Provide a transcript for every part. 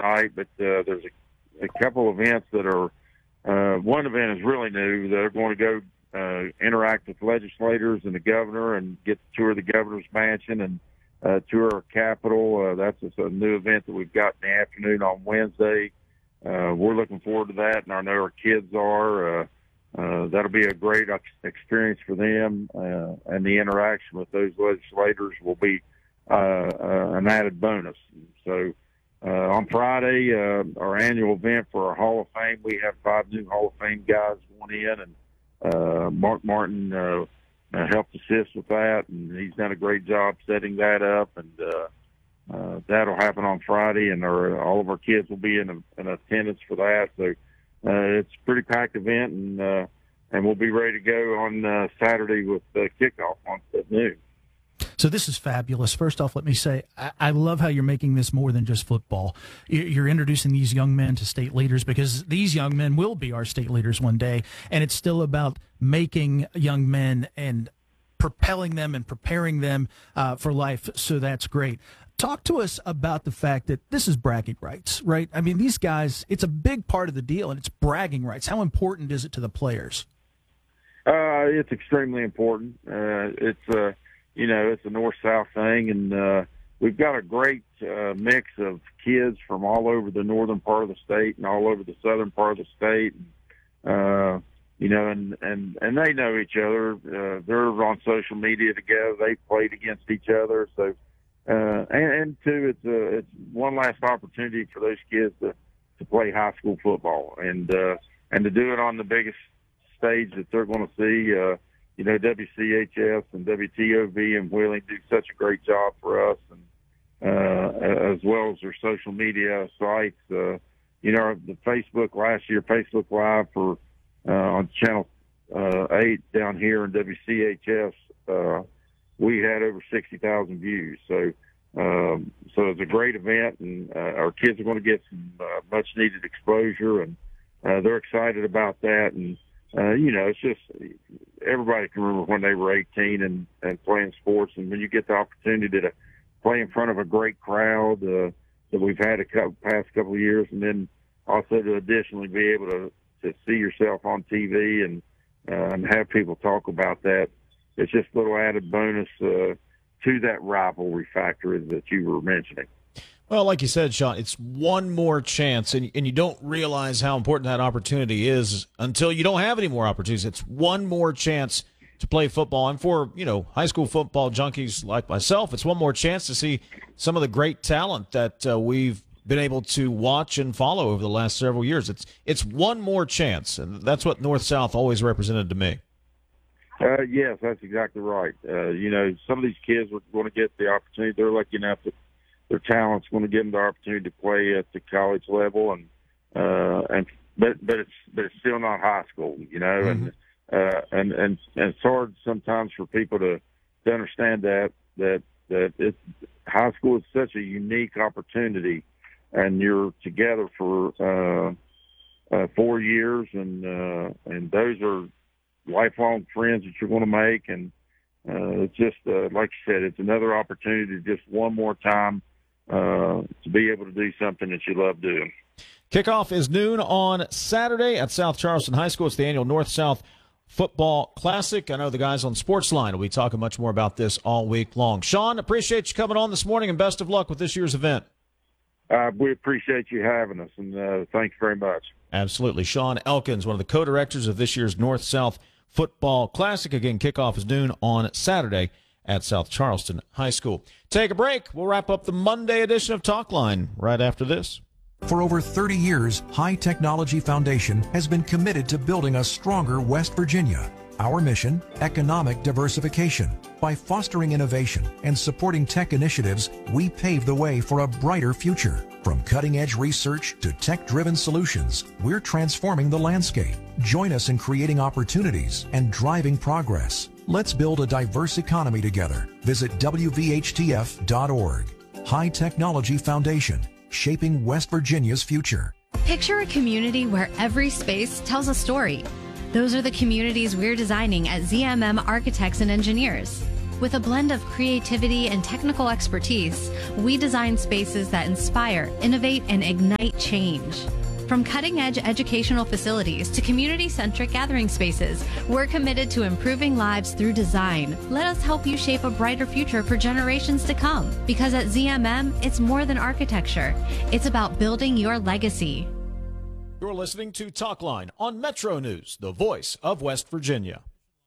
night, but there's a couple events that are. One event is really new. They're going to go interact with legislators and the governor and get to tour the governor's mansion and tour our Capitol. That's just a new event that we've got in the afternoon on Wednesday. We're looking forward to that, and I know our kids are. That'll be a great experience for them, and the interaction with those legislators will be an added bonus. So on Friday, our annual event for our Hall of Fame, we have 5 new Hall of Fame guys going in, and Mark Martin helped assist with that, and he's done a great job setting that up, and that'll happen on Friday, and all of our kids will be in attendance for that. So it's a pretty packed event, and we'll be ready to go on Saturday with kickoff at noon. So this is fabulous. First off, let me say, I love how you're making this more than just football. You're introducing these young men to state leaders, because these young men will be our state leaders one day, and it's still about making young men and propelling them and preparing them for life, so that's great. Talk to us about the fact that this is bragging rights, right? I mean, these guys, it's a big part of the deal, and it's bragging rights. How important is it to the players? It's extremely important. It's a north-south thing, and we've got a great mix of kids from all over the northern part of the state and all over the southern part of the state. And they know each other. They're on social media together. They've played against each other. So, and two, it's one last opportunity for those kids to play high school football and to do it on the biggest stage that they're going to see. WCHS and WTOV and Wheeling do such a great job for us, and as well as their social media sites. The Facebook last year, Facebook Live for on Channel 8 down here in WCHS, we had over 60,000 views. So it's a great event, and our kids are going to get some much needed exposure, and they're excited about that. And it's just everybody can remember when they were 18 and playing sports, and when you get the opportunity to play in front of a great crowd that we've had past couple of years, and then also to additionally be able to see yourself on TV and have people talk about that, it's just a little added bonus to that rivalry factor that you were mentioning. Well, like you said, Sean, it's one more chance, and you don't realize how important that opportunity is until you don't have any more opportunities. It's one more chance to play football. And for, high school football junkies like myself, it's one more chance to see some of the great talent that we've been able to watch and follow over the last several years. It's one more chance, and that's what North-South always represented to me. Yes, that's exactly right. Some of these kids are going to get the opportunity. They're lucky enough that their talent's going to give them the opportunity to play at the college level, but it's still not high school, mm-hmm. and it's hard sometimes for people to understand that it's high school is such a unique opportunity, and you're together for 4 years, and those are lifelong friends that you're going to make, and it's just like you said, it's another opportunity just one more time to be able to do something that you love doing. Kickoff is noon on Saturday at South Charleston High School. It's the annual North-South Football Classic. I know the guys on Sportsline will be talking much more about this all week long. Sean, appreciate you coming on this morning, and best of luck with this year's event. We appreciate you having us, and thanks very much. Absolutely. Sean Elkins, one of the co-directors of this year's North-South Football Classic. Again, kickoff is noon on Saturday at South Charleston High School. Take a break. We'll wrap up the Monday edition of Talkline right after this. For over 30 years, High Technology Foundation has been committed to building a stronger West Virginia. Our mission, economic diversification. By fostering innovation and supporting tech initiatives, we pave the way for a brighter future. From cutting-edge research to tech-driven solutions, we're transforming the landscape. Join us in creating opportunities and driving progress. Let's build a diverse economy together. Visit WVHTF.org. High Technology Foundation, shaping West Virginia's future. Picture a community where every space tells a story. Those are the communities we're designing at ZMM Architects and Engineers. With a blend of creativity and technical expertise, we design spaces that inspire, innovate, and ignite change. From cutting-edge educational facilities to community-centric gathering spaces, we're committed to improving lives through design. Let us help you shape a brighter future for generations to come. Because at ZMM, it's more than architecture. It's about building your legacy. You're listening to Talkline on Metro News, the voice of West Virginia.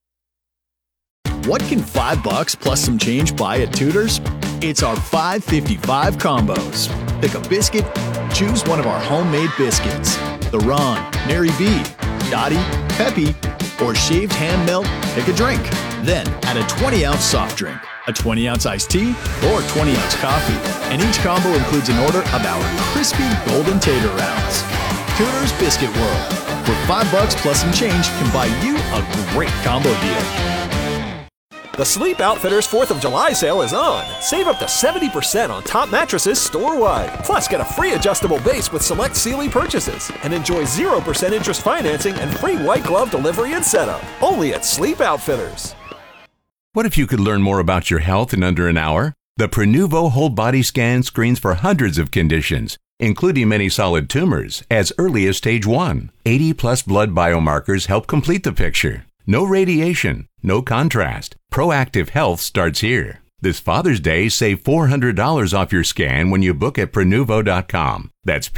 What can $5 plus some change buy at Tudor's? It's our $5.55 combos. Pick a biscuit, choose one of our homemade biscuits. The Ron, Nary B, Dottie, Peppy, or shaved ham melt, pick a drink. Then add a 20-ounce soft drink, a 20-ounce iced tea, or 20-ounce coffee. And each combo includes an order of our crispy golden tater rounds. Tudor's Biscuit World, where $5 plus some change can buy you a great combo deal. The Sleep Outfitters 4th of July sale is on. Save up to 70% on top mattresses store-wide. Plus, get a free adjustable base with select Sealy purchases. And enjoy 0% interest financing and free white glove delivery and setup. Only at Sleep Outfitters. What if you could learn more about your health in under an hour? The Prenuvo Whole Body Scan screens for hundreds of conditions, including many solid tumors, as early as stage 1. 80-plus blood biomarkers help complete the picture. No radiation, no contrast. Proactive health starts here. This Father's Day, save $400 off your scan when you book at Prenuvo.com. That's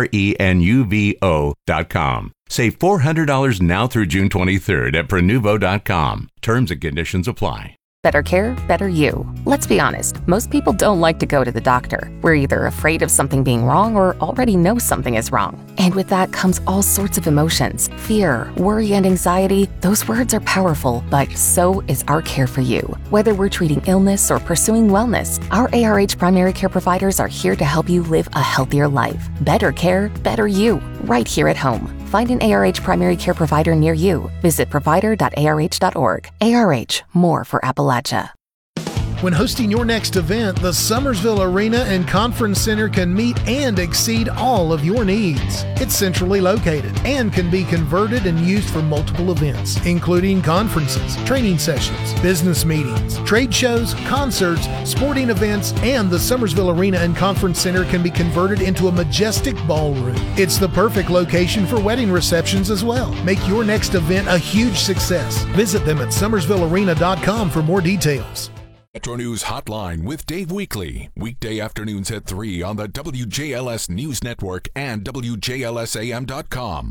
Prenuvo.com. Save $400 now through June 23rd at Prenuvo.com. Terms and conditions apply. Better care, better you. Let's be honest, most people don't like to go to the doctor. We're either afraid of something being wrong or already know something is wrong. And with that comes all sorts of emotions. Fear, worry, and anxiety. Those words are powerful, but so is our care for you. Whether we're treating illness or pursuing wellness, our ARH primary care providers are here to help you live a healthier life. Better care, better you. Right here at home. Find an ARH primary care provider near you. Visit provider.arh.org. ARH, more for Appalachia. When hosting your next event, the Summersville Arena and Conference Center can meet and exceed all of your needs. It's centrally located and can be converted and used for multiple events, including conferences, training sessions, business meetings, trade shows, concerts, sporting events, and the Summersville Arena and Conference Center can be converted into a majestic ballroom. It's the perfect location for wedding receptions as well. Make your next event a huge success. Visit them at summersvillearena.com for more details. Metro News Hotline with Dave Weekley. Weekday afternoons at 3 on the WJLS News Network and WJLSAM.com.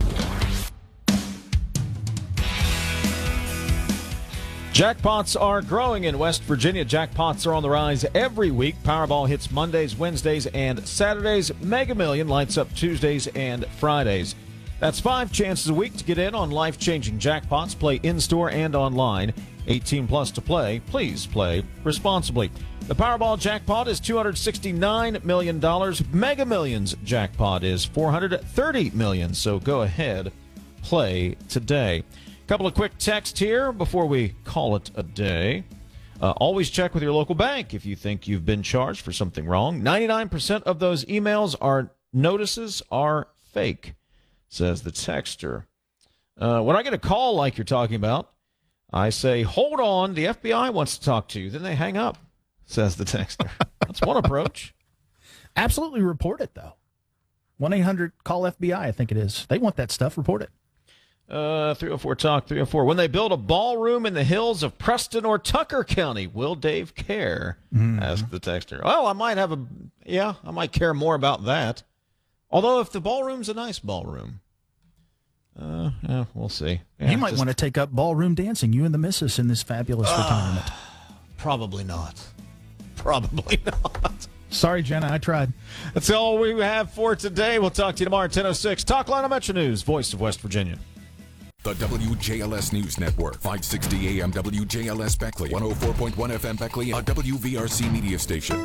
Jackpots are growing in West Virginia. Jackpots are on the rise every week. Powerball hits Mondays, Wednesdays, and Saturdays. Mega Million lights up Tuesdays and Fridays. That's 5 chances a week to get in on life-changing jackpots. Play in-store and online. 18 plus to play. Please play responsibly. The Powerball jackpot is $269 million. Mega Millions jackpot is $430 million. So go ahead, play today. A couple of quick texts here before we call it a day. Always check with your local bank if you think you've been charged for something wrong. 99% of those notices are fake, says the texter. When I get a call like you're talking about, I say, hold on, the FBI wants to talk to you. Then they hang up, says the texter. That's one approach. Absolutely report it, though. 1-800-CALL-FBI, I think it is. They want that stuff. Report it. 304-TALK, 304. When they build a ballroom in the hills of Preston or Tucker County, will Dave care? Asked the texter. Well, I might care more about that. Although if the ballroom's a nice ballroom. We'll see. Yeah, you might want to take up ballroom dancing, you and the missus, in this fabulous retirement. Probably not. Probably not. Sorry, Jenna, I tried. That's all we have for today. We'll talk to you tomorrow at 10:06. Talkline on Metro News, voice of West Virginia. The WJLS News Network, 560 AM WJLS Beckley, 104.1 FM Beckley, a WVRC media station.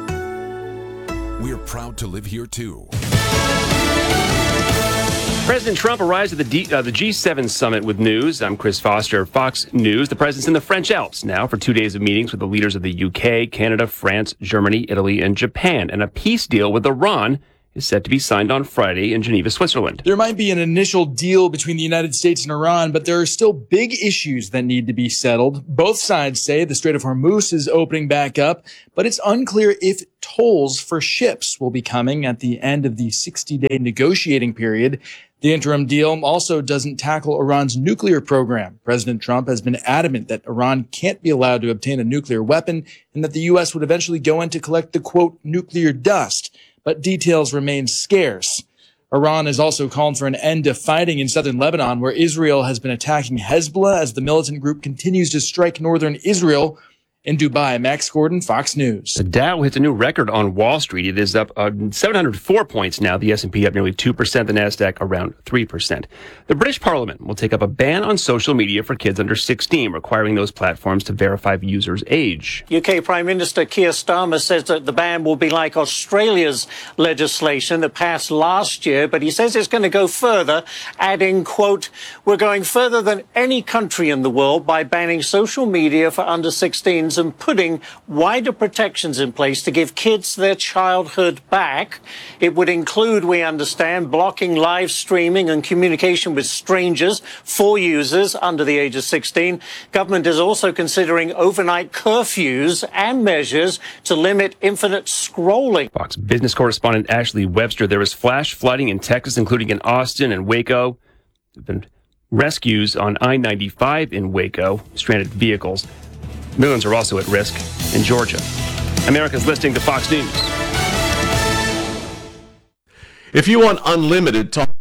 We're proud to live here, too. President Trump arrives at the G7 summit with news. I'm Chris Foster, Fox News. The president's in the French Alps now for 2 days of meetings with the leaders of the UK, Canada, France, Germany, Italy, and Japan. And a peace deal with Iran is set to be signed on Friday in Geneva, Switzerland. There might be an initial deal between the United States and Iran, but there are still big issues that need to be settled. Both sides say the Strait of Hormuz is opening back up, but it's unclear if tolls for ships will be coming at the end of the 60-day negotiating period. The interim deal also doesn't tackle Iran's nuclear program. President Trump has been adamant that Iran can't be allowed to obtain a nuclear weapon and that the U.S. would eventually go in to collect the, quote, nuclear dust. But details remain scarce. Iran has also called for an end to fighting in southern Lebanon, where Israel has been attacking Hezbollah as the militant group continues to strike northern Israel. In Dubai, Max Gordon, Fox News. The Dow hits a new record on Wall Street. It is up 704 points now. The S&P up nearly 2%. The Nasdaq around 3%. The British Parliament will take up a ban on social media for kids under 16, requiring those platforms to verify users' age. UK Prime Minister Keir Starmer says that the ban will be like Australia's legislation that passed last year, but he says it's going to go further, adding, quote, "We're going further than any country in the world by banning social media for under 16s and putting wider protections in place to give kids their childhood back. It would include, we understand, blocking live streaming and communication with strangers for users under the age of 16. Government is also considering overnight curfews and measures to limit infinite scrolling." Fox business correspondent Ashley Webster. There was flash flooding in Texas, including in Austin and Waco. There have been rescues on I-95 in Waco, stranded vehicles. Millions are also at risk in Georgia. America's listening to Fox News. If you want unlimited talk